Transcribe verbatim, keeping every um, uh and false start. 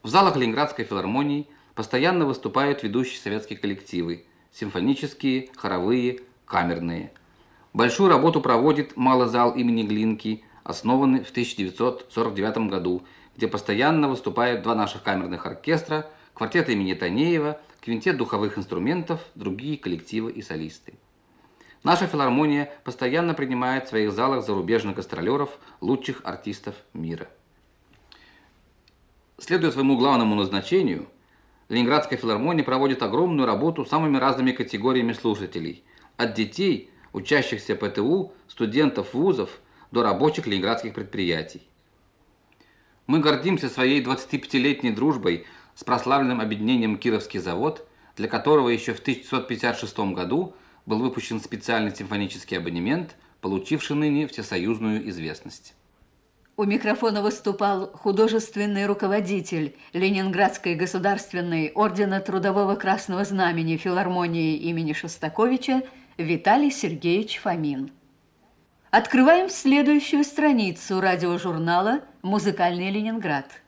В залах Ленинградской филармонии постоянно выступают ведущие советские коллективы – симфонические, хоровые, камерные. Большую работу проводит малый зал имени Глинки, основанный в тысяча девятьсот сорок девятом году, где постоянно выступают два наших камерных оркестра, квартет имени Танеева, квинтет духовых инструментов, другие коллективы и солисты. Наша филармония постоянно принимает в своих залах зарубежных гастролеров, лучших артистов мира. Следуя своему главному назначению, Ленинградская филармония проводит огромную работу с самыми разными категориями слушателей, от детей, учащихся ПТУ, студентов вузов, до рабочих ленинградских предприятий. Мы гордимся своей двадцатипятилетней дружбой с прославленным объединением «Кировский завод», для которого еще в тысяча девятьсот пятьдесят шестом году был выпущен специальный симфонический абонемент, получивший ныне всесоюзную известность. У микрофона выступал художественный руководитель Ленинградской государственной ордена Трудового Красного Знамени филармонии имени Шостаковича Виталий Сергеевич Фомин. Открываем следующую страницу радиожурнала «Музыкальный Ленинград».